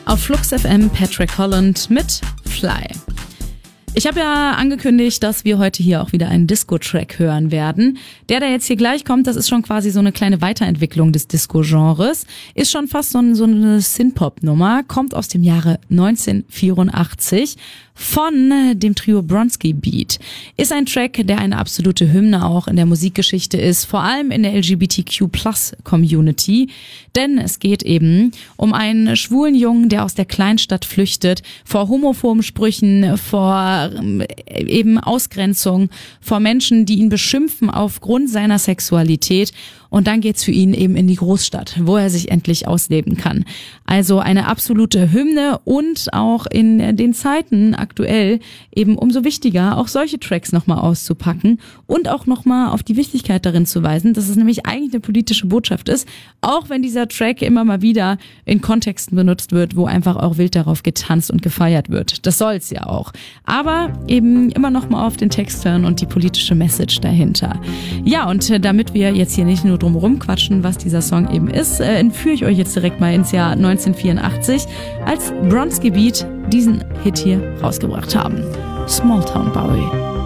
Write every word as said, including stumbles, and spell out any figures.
Auf Flux F M Patrick Holland mit Fly. Ich habe ja angekündigt, dass wir heute hier auch wieder einen Disco-Track hören werden. Der, der jetzt hier gleich kommt, das ist schon quasi so eine kleine Weiterentwicklung des Disco-Genres. Ist schon fast so, ein, so eine Synth-Pop-Nummer, kommt aus dem Jahre neunzehnhundertvierundachtzig von dem Trio Bronski Beat. Ist ein Track, der eine absolute Hymne auch in der Musikgeschichte ist, vor allem in der L G B T Q Plus Community. Denn es geht eben um einen schwulen Jungen, der aus der Kleinstadt flüchtet, vor homophoben Sprüchen, vor eben Ausgrenzung, vor Menschen, die ihn beschimpfen aufgrund seiner Sexualität. Und dann geht's für ihn eben in die Großstadt, wo er sich endlich ausleben kann. Also eine absolute Hymne und auch in den Zeiten aktuell eben umso wichtiger, auch solche Tracks nochmal auszupacken und auch nochmal auf die Wichtigkeit darin zu weisen, dass es nämlich eigentlich eine politische Botschaft ist, auch wenn dieser Track immer mal wieder in Kontexten benutzt wird, wo einfach auch wild darauf getanzt und gefeiert wird. Das soll's ja auch. Aber eben immer nochmal auf den Text hören und die politische Message dahinter. Ja, und damit wir jetzt hier nicht nur drum rumquatschen, was dieser Song eben ist, äh, entführe ich euch jetzt direkt mal ins Jahr neunzehnhundertvierundachtzig, als Bronski Beat diesen Hit hier rausgebracht haben. Small Town Bowie.